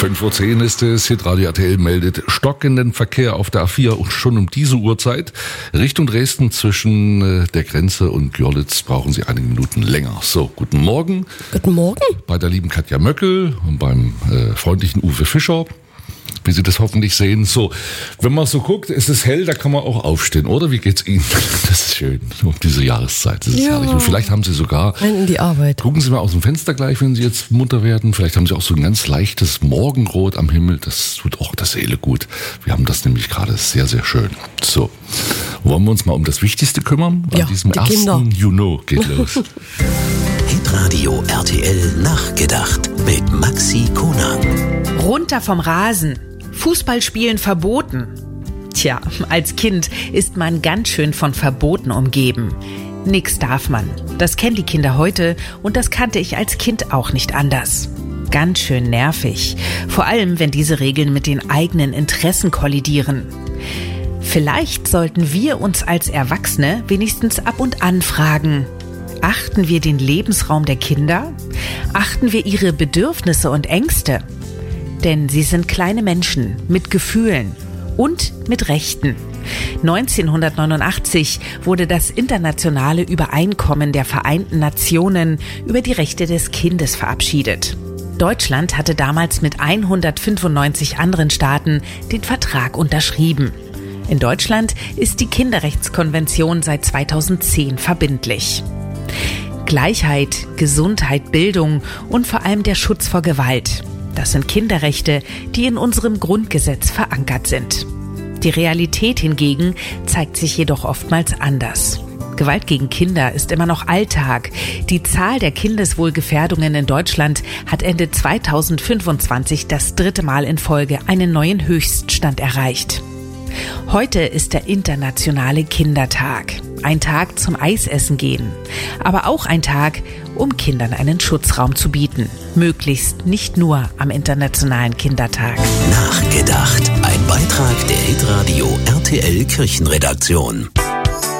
5:10 Uhr ist es. Hitradio RTL meldet stockenden Verkehr auf der A4 und schon um diese Uhrzeit. Richtung Dresden zwischen der Grenze und Görlitz brauchen Sie einige Minuten länger. So, guten Morgen. Guten Morgen. Bei der lieben Katja Möckel und beim freundlichen Uwe Fischer, wie Sie das hoffentlich sehen. So, wenn man so guckt, es ist hell, da kann man auch aufstehen, oder? Wie geht's Ihnen? Das ist schön, um diese Jahreszeit. Das ist herrlich. Und vielleicht haben Sie sogar... Rein in die Arbeit. Gucken Sie mal aus dem Fenster gleich, wenn Sie jetzt munter werden. Vielleicht haben Sie auch so ein ganz leichtes Morgenrot am Himmel. Das tut auch der Seele gut. Wir haben das nämlich gerade sehr, sehr schön. So, wollen wir uns mal um das Wichtigste kümmern? Ja, An diesem die 1. Kinder. Juni geht los. Hitradio RTL nachgedacht mit Maxi Konang. Runter vom Rasen. Fußballspielen verboten. Tja, als Kind ist man ganz schön von Verboten umgeben. Nix darf man. Das kennen die Kinder heute und das kannte ich als Kind auch nicht anders. Ganz schön nervig. Vor allem, wenn diese Regeln mit den eigenen Interessen kollidieren. Vielleicht sollten wir uns als Erwachsene wenigstens ab und an fragen: Achten wir den Lebensraum der Kinder? Achten wir ihre Bedürfnisse und Ängste? Denn sie sind kleine Menschen mit Gefühlen und mit Rechten. 1989 wurde das internationale Übereinkommen der Vereinten Nationen über die Rechte des Kindes verabschiedet. Deutschland hatte damals mit 195 anderen Staaten den Vertrag unterschrieben. In Deutschland ist die Kinderrechtskonvention seit 2010 verbindlich. Gleichheit, Gesundheit, Bildung und vor allem der Schutz vor Gewalt. Das sind Kinderrechte, die in unserem Grundgesetz verankert sind. Die Realität hingegen zeigt sich jedoch oftmals anders. Gewalt gegen Kinder ist immer noch Alltag. Die Zahl der Kindeswohlgefährdungen in Deutschland hat Ende 2025 das 3. Mal in Folge einen neuen Höchststand erreicht. Heute ist der internationale Kindertag. Ein Tag zum Eisessen gehen. Aber auch ein Tag, um Kindern einen Schutzraum zu bieten. Möglichst nicht nur am Internationalen Kindertag. Nachgedacht. Ein Beitrag der Hitradio RTL Kirchenredaktion.